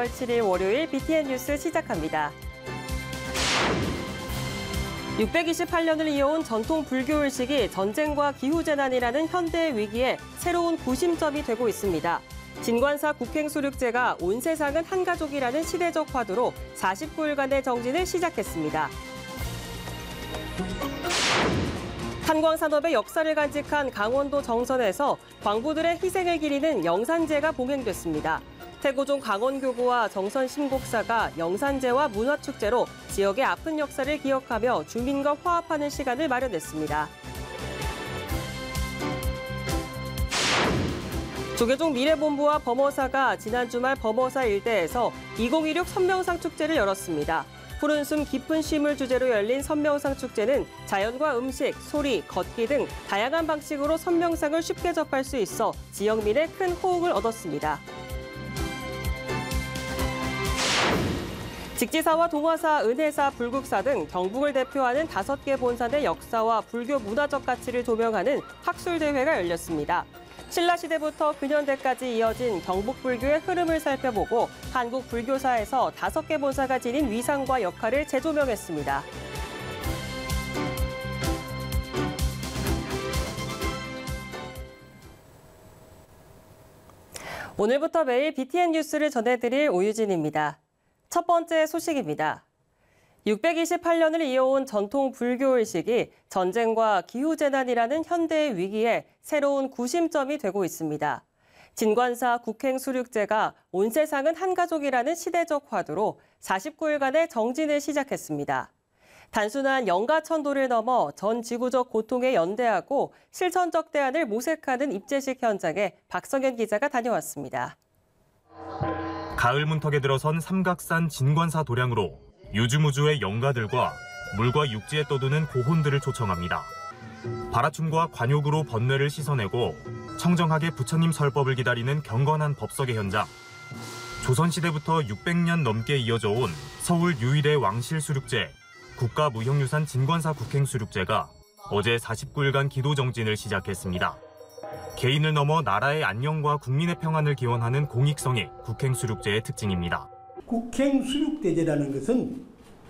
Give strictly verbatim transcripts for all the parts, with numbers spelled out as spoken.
이월 칠일 월요일 비티엔 뉴스 시작합니다. 육백이십팔 년을 이어온 전통 불교의식이 전쟁과 기후재난이라는 현대의 위기에 새로운 구심점이 되고 있습니다. 진관사 국행수륙제가 온 세상은 한 가족이라는 시대적 화두로 사십구 일간의 정진을 시작했습니다. 탄광산업의 역사를 간직한 강원도 정선에서 광부들의 희생을 기리는 영산제가 봉행됐습니다. 태고종 강원교구와 정선 신곡사가 영산제와 문화축제로 지역의 아픈 역사를 기억하며 주민과 화합하는 시간을 마련했습니다. 조계종 미래본부와 범어사가 지난 주말 범어사 일대에서 이천이십육 선명상 축제를 열었습니다. 푸른 숨 깊은 쉼을 주제로 열린 선명상 축제는 자연과 음식, 소리, 걷기 등 다양한 방식으로 선명상을 쉽게 접할 수 있어 지역민의 큰 호응을 얻었습니다. 직지사와 동화사, 은혜사, 불국사 등 경북을 대표하는 다섯 개 본산의 역사와 불교 문화적 가치를 조명하는 학술대회가 열렸습니다. 신라시대부터 근현대까지 이어진 경북불교의 흐름을 살펴보고 한국 불교사에서 다섯 개 본사가 지닌 위상과 역할을 재조명했습니다. 오늘부터 매일 비티엔 뉴스를 전해드릴 오유진입니다. 첫 번째 소식입니다. 육백이십팔 년을 이어온 전통 불교의식이 전쟁과 기후재난이라는 현대의 위기에 새로운 구심점이 되고 있습니다. 진관사 국행수륙제가 온 세상은 한 가족이라는 시대적 화두로 사십구 일간의 정진을 시작했습니다. 단순한 영가천도를 넘어 전 지구적 고통에 연대하고 실천적 대안을 모색하는 입제식 현장에 박성현 기자가 다녀왔습니다. 가을 문턱에 들어선 삼각산 진관사 도량으로 유주무주의 영가들과 물과 육지에 떠도는 고혼들을 초청합니다. 발아춤과 관욕으로 번뇌를 씻어내고 청정하게 부처님 설법을 기다리는 경건한 법석의 현장. 조선시대부터 육백 년 넘게 이어져 온 서울 유일의 왕실수륙제, 국가무형유산 진관사 국행수륙제가 어제 사십구 일간 기도정진을 시작했습니다. 개인을 넘어 나라의 안녕과 국민의 평안을 기원하는 공익성이 국행수륙제의 특징입니다. 국행수륙대제라는 것은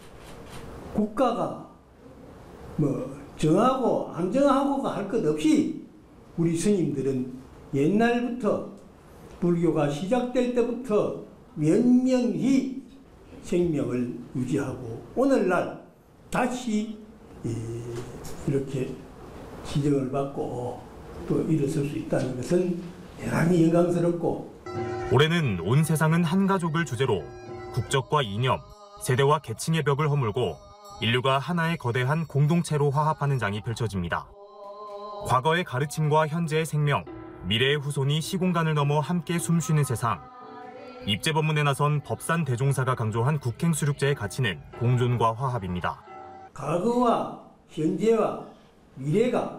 국가가 뭐 정하고 안 정하고가 할 것 없이 우리 스님들은 옛날부터 불교가 시작될 때부터 면면히 생명을 유지하고 오늘날 다시 이렇게 지정을 받고 또 일어설 수 있다는 것은 대단히 영광스럽고 올해는 온 세상은 한 가족을 주제로 국적과 이념, 세대와 계층의 벽을 허물고 인류가 하나의 거대한 공동체로 화합하는 장이 펼쳐집니다. 과거의 가르침과 현재의 생명, 미래의 후손이 시공간을 넘어 함께 숨쉬는 세상. 입제법문에 나선 법산 대종사가 강조한 국행수륙제의 가치는 공존과 화합입니다. 과거와 현재와 미래가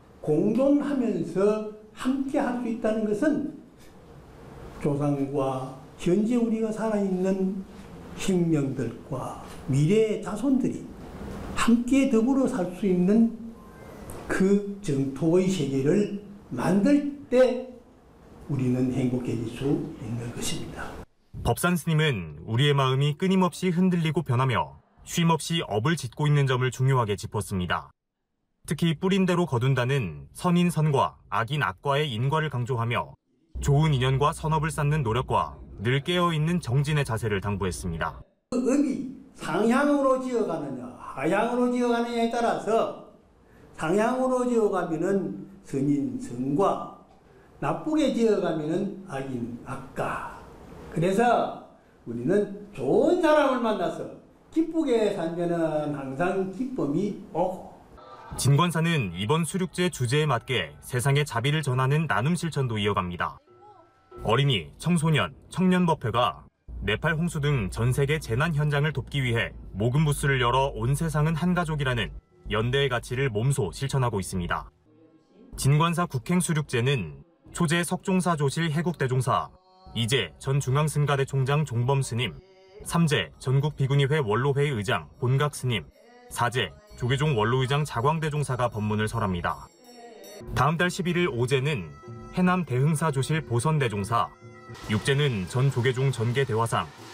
공존하면서 함께 할 수 있다는 것은 조상과 현재 우리가 살아있는 생명들과 미래의 자손들이 함께 더불어 살 수 있는 그 정토의 세계를 만들 때 우리는 행복해질 수 있는 것입니다. 법산 스님은 우리의 마음이 끊임없이 흔들리고 변하며 쉼없이 업을 짓고 있는 점을 중요하게 짚었습니다. 특히 뿌린 대로 거둔다는 선인 선과 악인 악과의 인과를 강조하며 좋은 인연과 선업을 쌓는 노력과 늘 깨어있는 정진의 자세를 당부했습니다. 업이 상향으로 지어가느냐 하향으로 지어가느냐에 따라서 상향으로 지어가면은 선인 선과 나쁘게 지어가면은 악인 악과. 그래서 우리는 좋은 사람을 만나서 기쁘게 살면은 항상 기쁨이 오고. 진관사는 이번 수륙제 주제에 맞게 세상의 자비를 전하는 나눔 실천도 이어갑니다. 어린이, 청소년, 청년법회가 네팔 홍수 등 전 세계 재난 현장을 돕기 위해 모금 부스를 열어 온 세상은 한 가족이라는 연대의 가치를 몸소 실천하고 있습니다. 진관사 국행수륙제는 초제 석종사 조실 해국대종사, 이제 전 중앙승가대 총장 종범스님, 삼제 전국비구니회 원로회 의장 본각스님, 사제 조계종 원로의장 자광대종사가 법문을 설합니다. 다음 달 십일일 오제는 해남 대흥사 조실 보선대종사, 육제는 전 조계종 전계대화상,